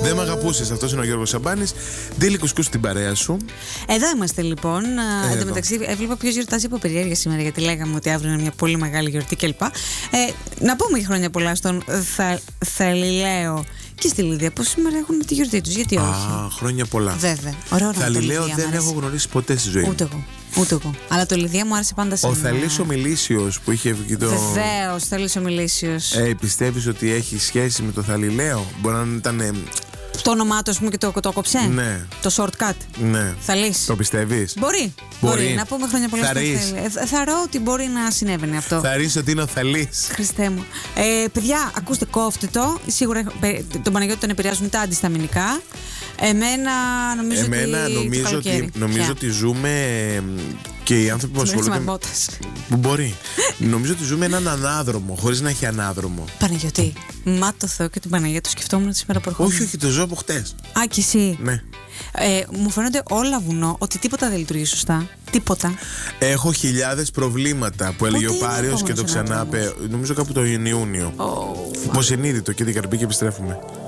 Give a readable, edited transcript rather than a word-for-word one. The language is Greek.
Δεν με αγαπούσες, αυτός είναι ο Γιώργος Σαμπάνης. Ντίλη Κουσκού στην παρέα σου. Εδώ είμαστε λοιπόν. Εν τω μεταξύ, έβλεπα ποιος γιορτάζει από περιέργεια σήμερα, γιατί λέγαμε ότι αύριο είναι μια πολύ μεγάλη γιορτή κλπ. Να πούμε και χρόνια πολλά στον Θαλιλαίο και στη Λίδια, που σήμερα έχουν τη γιορτή τους. Γιατί όχι. Χρόνια πολλά. Βέβαια. Ωραίο. Θαλιλαίο δεν έχω γνωρίσει ποτέ στη ζωή μου. Ούτε εγώ. Αλλά το Λιδία μου άρεσε πάντα σαν. Ο Θαλής ο Μιλήσιος που είχε βγει το. Βεβαίως, Θαλής ο Μιλήσιος. Πιστεύεις ότι έχει σχέση με το Θαλιλαίο? Μπορεί να ήταν. Το όνομά του, α πούμε, και το κόψε. Ναι. Το shortcut. Ναι. Θαλής. Το πιστεύεις? Μπορεί. Να πούμε χρόνια πολλά στον Θαλή. Θαρώ ότι μπορεί να συνέβαινε αυτό. Θα ρίσει ότι είναι ο Θαλής. Χριστέ μου. Παιδιά, ακούστε, κόφτε το. Σίγουρα τον Παναγιώτη τον επηρεάζουν τα αντισταμινικά. Νομίζω ότι ζούμε. Και οι άνθρωποι που ασχολούνται. Μπορεί. Νομίζω ότι ζούμε έναν ανάδρομο, χωρίς να έχει ανάδρομο. Παναγιώτη, μα το Θεό και την Παναγία, το σκεφτόμουν σήμερα που ερχόμουν. Όχι, το ζω από χτες. Α, κι εσύ. Ναι. Μου φαίνονται όλα βουνό, ότι τίποτα δεν λειτουργεί σωστά. Τίποτα. Έχω χιλιάδες προβλήματα που έλεγε ο Πάριος και το ξανά. Νομίζω κάπου το Ιούνιο. Υποσυνείδητο και την καρπή και επιστρέφουμε.